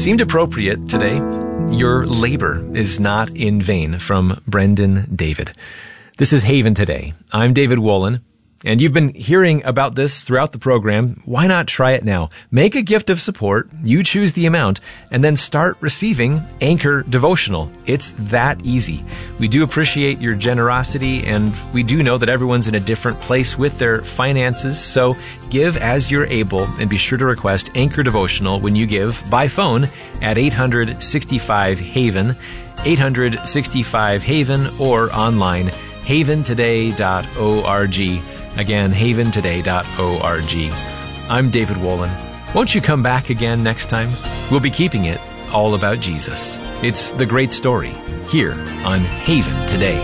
seemed appropriate today. Your labor is not in vain, from Brendan David. This is Haven Today. I'm David Wolin, and you've been hearing about this throughout the program. Why not try it now? Make a gift of support, you choose the amount, and then start receiving Anchor Devotional. It's that easy. We do appreciate your generosity, and we do know that everyone's in a different place with their finances, so give as you're able, and be sure to request Anchor Devotional when you give by phone at 865-HAVEN, 865-HAVEN, or online, haventoday.org. Again, haventoday.org. I'm David Wolin. Won't you come back again next time? We'll be keeping it all about Jesus. It's the great story here on Haven Today.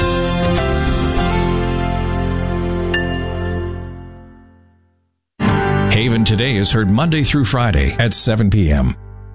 Haven Today is heard Monday through Friday at 7 p.m.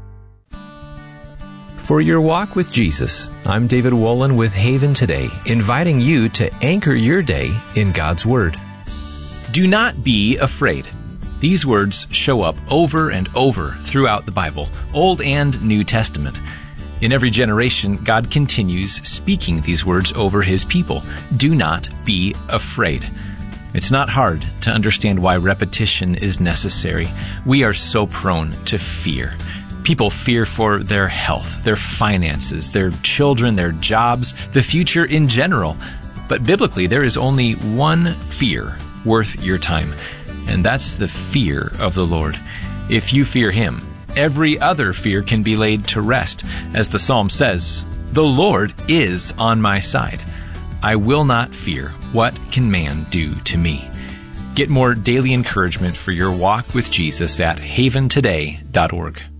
For your walk with Jesus, I'm David Wolin with Haven Today, inviting you to anchor your day in God's Word. Do not be afraid. These words show up over and over throughout the Bible, Old and New Testament. In every generation, God continues speaking these words over His people. Do not be afraid. It's not hard to understand why repetition is necessary. We are so prone to fear. People fear for their health, their finances, their children, their jobs, the future in general. But biblically, there is only one fear worth your time, and that's the fear of the Lord. If you fear Him, every other fear can be laid to rest. As the Psalm says, "The Lord is on my side. I will not fear. What can man do to me?" Get more daily encouragement for your walk with Jesus at haventoday.org.